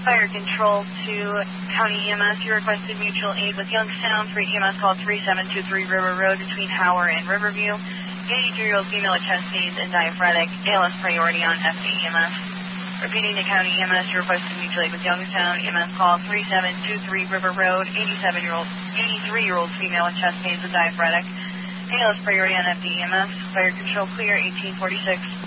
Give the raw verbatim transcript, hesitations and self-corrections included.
Fire control to County E M S. You requested mutual aid with Youngstown. For E M S, call three seven two three River Road between Howard and Riverview. eighty-three-year-old female with chest pains and diaphoretic. A L S priority on F D E M S. Repeating to County E M S, you requested mutual aid with Youngstown. E M S, call three seven two three River Road. eighty-seven-year-old, eighty-three-year-old female with chest pains and diaphoretic. A L S priority on F D E M S. Fire control clear, eighteen forty-six.